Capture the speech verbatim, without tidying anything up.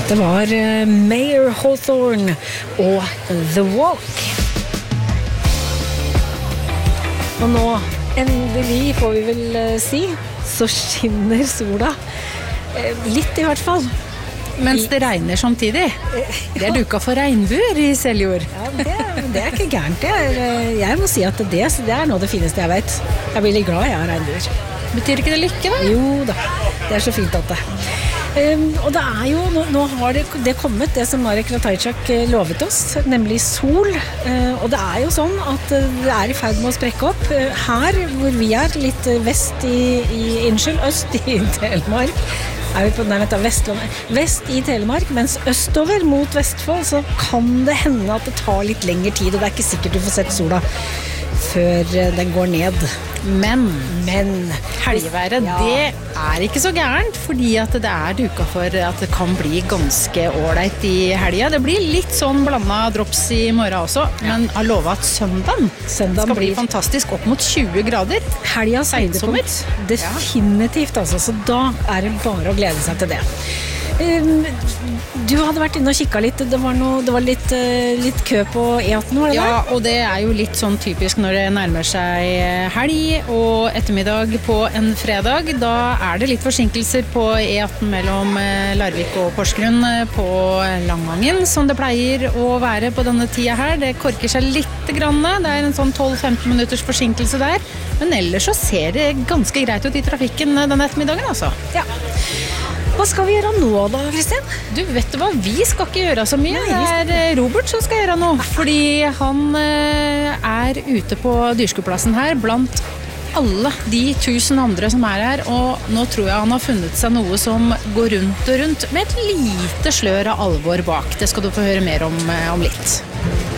Dette var Mayer Hawthorne og The Walk. Og nå, endelig får vi vel si, så skinner sola. Litt i hvert fall. Mens det regner samtidig. Det er duka for regnbuer i Seljord. Ja, det, det er ikke gærent. Det er, jeg må si at det, det er noe av det fineste jeg vet. Jeg blir litt glad jeg har regnbuer. Betyr ikke det lykke, da? Jo da, det er så fint at det. Um, og det er jo, nå, nå har det, det kommet det som Marek Ratajczak lovet oss, nemlig sol. Uh, og det er jo sånn at det er i ferd med å sprekke opp. Uh, her hvor vi er, litt vest i, i unnskyld, øst i Telemark, er vi på nei, vent, Vestland, vest i Telemark, mens østover mot Vestfold så kan det hende at det tar litt lengre tid, og det er ikke sikkert du får sett sola før den går ned. Men, Men helgeværet, ja. Det er ikke så gærent, fordi at det er duka for at det kan bli ganske ålreit i helga. Det blir litt sånn blandet drops i morgen også, ja. Men har lovet at søndagen, søndagen skal bli blir... fantastisk, opp mot tjue grader. Helgas høydepunkt, definitivt altså, så da er det bare å glede seg til det. Um, du hadde vært inne og kikket litt, det var, noe, det var litt, uh, litt kø på E atten, var det ja, der? Og det er jo litt sånn typisk når det nærmer seg helg og ettermiddag på en fredag. Da er det litt forsinkelser på E atten mellom Larvik og Porsgrunn på Langangen, som det pleier å være på denne tida her. Det korker seg litt grann, det er en sånn tolv til femten minutters forsinkelse der, men ellers så ser det ganske greit ut i trafikken denne ettermiddagen, altså. Ja. Hva skal vi gjøre nå da, Kristin? Du, vet du hva? Vi skal ikke gjøre så mye. Det er Robert som skal gjøre noe. Fordi han er ute på dyrskueplassen her blant alle de tusen andre som er her. Og nå tror jeg han har funnet seg noe som går rundt og rundt med et lite slør av alvor bak. Det skal du få høre mer om, om litt.